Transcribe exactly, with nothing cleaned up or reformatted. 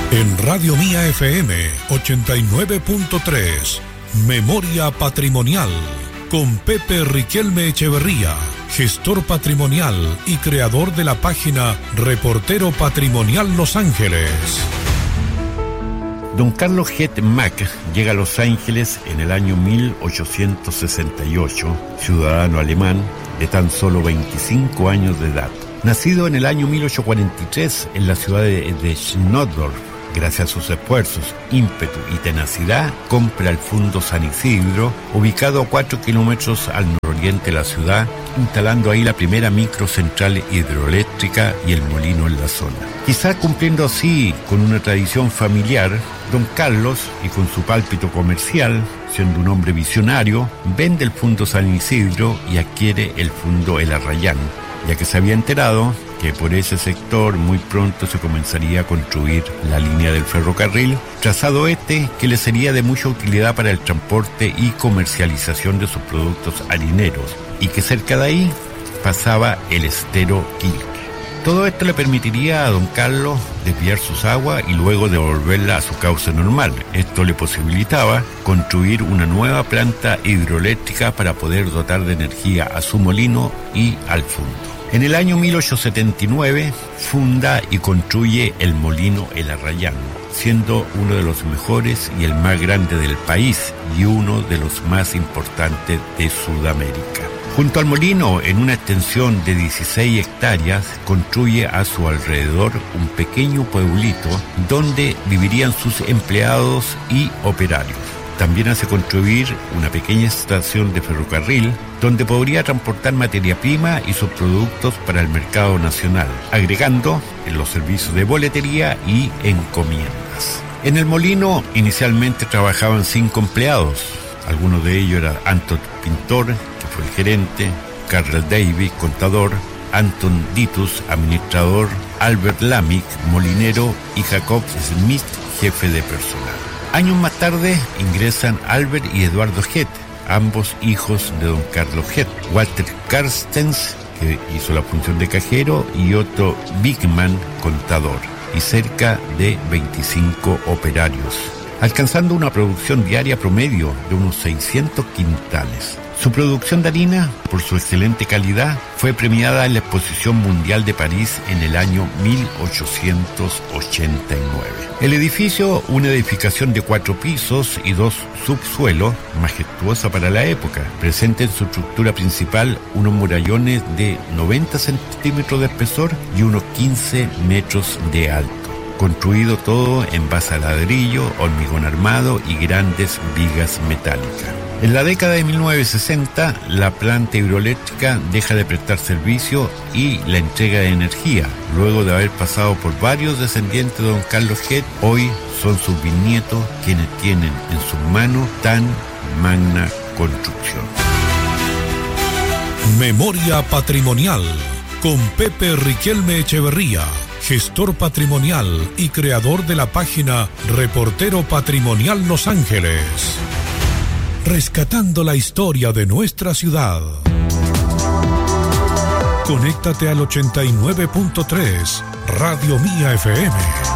En Radio Mía F M ochenta y nueve punto tres, Memoria Patrimonial, con Pepe Riquelme Echeverría, gestor patrimonial y creador de la página Reportero Patrimonial Los Ángeles. Don Carlos Head Mack llega a Los Ángeles en el año mil ochocientos sesenta y ocho, ciudadano alemán de tan solo veinticinco años de edad. Nacido en el año mil ochocientos cuarenta y tres en la ciudad de, de Schnoddorf, gracias a sus esfuerzos, ímpetu y tenacidad, compra el Fundo San Isidro, ubicado a cuatro kilómetros al nororiente de la ciudad, instalando ahí la primera microcentral hidroeléctrica y el molino en la zona. Quizá cumpliendo así con una tradición familiar, don Carlos, y con su pálpito comercial, siendo un hombre visionario, vende el Fundo San Isidro y adquiere el Fundo El Arrayán, ya que se había enterado que por ese sector muy pronto se comenzaría a construir la línea del ferrocarril, trazado este que le sería de mucha utilidad para el transporte y comercialización de sus productos harineros, y que cerca de ahí pasaba el estero Quilque. Todo esto le permitiría a don Carlos desviar sus aguas y luego devolverla a su cauce normal. Esto le posibilitaba construir una nueva planta hidroeléctrica para poder dotar de energía a su molino y al fundo. En el año mil ochocientos setenta y nueve funda y construye el molino El Arrayán, siendo uno de los mejores y el más grande del país y uno de los más importantes de Sudamérica. Junto al molino, en una extensión de dieciséis hectáreas, construye a su alrededor un pequeño pueblito donde vivirían sus empleados y operarios. También hace construir una pequeña estación de ferrocarril donde podría transportar materia prima y sus productos para el mercado nacional, agregando en los servicios de boletería y encomiendas. En el molino inicialmente trabajaban cinco empleados. Algunos de ellos eran Anton Pintor, que fue el gerente, Carl Davis, contador, Anton Ditus, administrador, Albert Lamick, molinero, y Jacob Smith, jefe de personal. Años más tarde ingresan Albert y Eduardo Head, ambos hijos de don Carlos Head, Walter Carstens, que hizo la función de cajero, y Otto Bigman, contador, y cerca de veinticinco operarios, alcanzando una producción diaria promedio de unos seiscientos quintales. Su producción de harina, por su excelente calidad, fue premiada en la Exposición Mundial de París en el año mil ochocientos ochenta y nueve. El edificio, una edificación de cuatro pisos y dos subsuelos, majestuosa para la época, presenta en su estructura principal unos murallones de noventa centímetros de espesor y unos quince metros de alto. Construido todo en base a ladrillo, hormigón armado y grandes vigas metálicas. En la década de mil novecientos sesenta, la planta hidroeléctrica deja de prestar servicio y la entrega de energía. Luego de haber pasado por varios descendientes de don Carlos Head, hoy son sus bisnietos quienes tienen en sus manos tan magna construcción. Memoria Patrimonial, con Pepe Riquelme Echeverría, gestor patrimonial y creador de la página Reportero Patrimonial Los Ángeles. Rescatando la historia de nuestra ciudad. Conéctate al ochenta y nueve punto tres, Radio Mía F M.